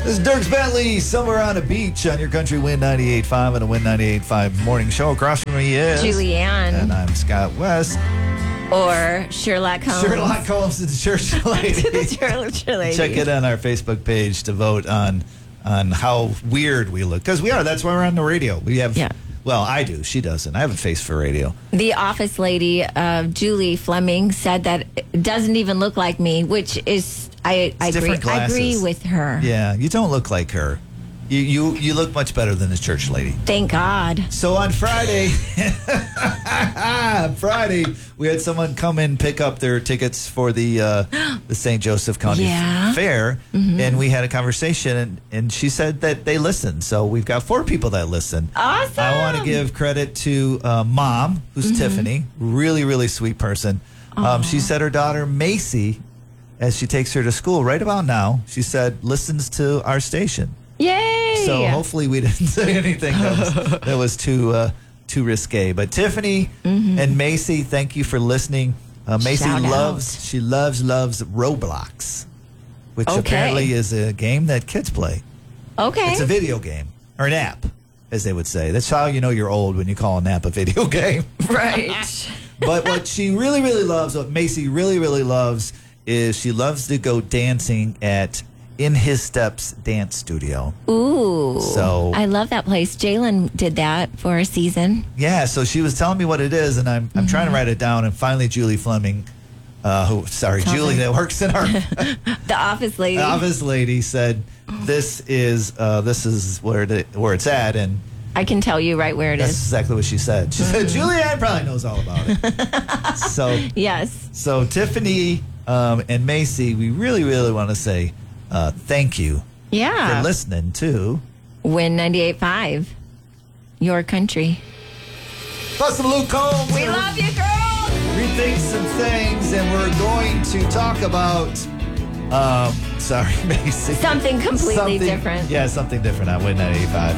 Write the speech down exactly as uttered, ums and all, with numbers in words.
This is Dierks Bentley, somewhere on a beach on your country Win ninety-eight point five and a Win ninety-eight point five morning show. Across from me is Julianne. And I'm Scott West. Or Sherlock Holmes. Sherlock Holmes to the church lady. to the church lady. Check it on our Facebook page to vote on on how weird we look. Because we are. That's why we're on the radio. We have, yeah. well, I do. She doesn't. I have a face for radio. The office lady, uh, Julie Fleming, said that it doesn't even look like me, which is, I, I agree. I agree with her. Yeah, you don't look like her. You, you you look much better than the church lady. Thank God. So on Friday, Friday, we had someone come in pick up their tickets for the uh, the Saint Joseph County yeah. Fair, mm-hmm. and we had a conversation, and, and she said that they listened. So we've got four people that listen. Awesome. I want to give credit to uh, Mom, who's mm-hmm. Tiffany, really, really sweet person. Um, she said her daughter, Macy, as she takes her to school right about now, she said, listens to our station. Yay! So hopefully we didn't say anything that was, that was too uh, too risque. But Tiffany mm-hmm. and Macy, thank you for listening. Uh, Macy Shout loves, out. she loves, loves Roblox, which okay. apparently is a game that kids play. Okay. It's a video game, or an app, as they would say. That's how you know you're old, when you call an app a video game. Right. But what she really, really loves, what Macy really, really loves, is she loves to go dancing at In His Steps Dance Studio. Ooh. So I love that place. Jalen did that for a season. Yeah, so she was telling me what it is, and I'm I'm mm-hmm. trying to write it down. And finally, Julie Fleming, uh, who sorry, Tell Julie me. that works in our the office lady. The office lady said this is uh, this is where it, where it's at, and I can tell you right where it that's is. exactly what she said. She mm-hmm. said Julianne probably knows all about it. so yes. So Tiffany um, and Macy, we really, really want to say. Uh, thank you yeah. for listening to Win ninety-eight point five, your country. Plus some Luke Combs. We love you, girl. Rethink some things, and we're going to talk about, um, sorry, Macy. Something completely something, different. Yeah, something different on Win ninety-eight point five.